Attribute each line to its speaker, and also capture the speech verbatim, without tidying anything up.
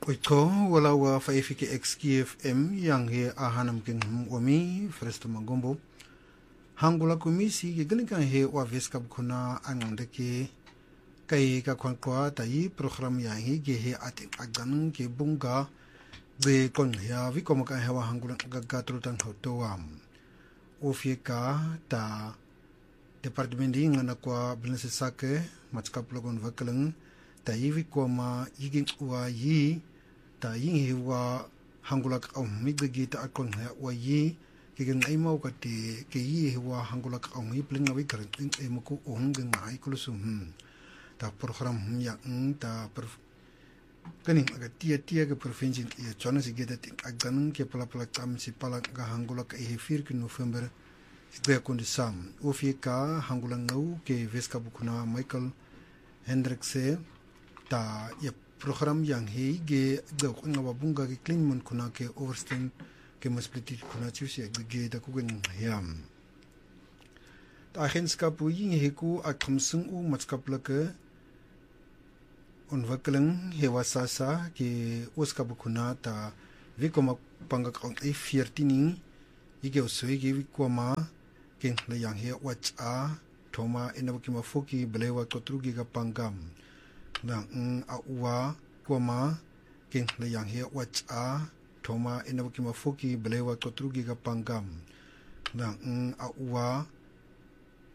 Speaker 1: Oito wala wa faifiki X K F M yang he ahanam king wami fresto mangombo hangula kumisi ke galinkan he wa veskab kuna angandeke kai ka kwankwa tai program yang he ge he ating agan ke bunga de kon ya vi como ka he wa hangula gagatru tan hotoam ofieka ta departamenti ngana kwa business sake matskap logon vakeling tai vi koma yigin wa yi ta yin he wa hangulak au miggi ta akon ha wa yi ke gen ai mau ka te ke yi he wa hangulak au mi pling awi karin tin e mako ong gen ai kulusum ta program ya ta per kani aga tia tia ke provinsi ya chona se geta tin agan ke pala pala kam si pala ga hangulak e fir ke november be kon sam ofika hangulang ngau ke veska bukuna Michael Hendrikse ta ya program yang he ge ga kunga babunga ke cleanman kuna ke overstand ke maspliti kuna chusi ge da ku gen yam ta agenska pu yin he ku akamsung u matskapla ke ontwikkeling he wasasa ke oska bukuna ta vikoma panga kong e veertien ige osoi ge vikoma ke le yang he wacha thoma enabukima foki belewa kotrugi ga pangam Nang a uwa koma king le yang he wacha thoma enabukima foki belewa kotrugi ga pangam nang a uwa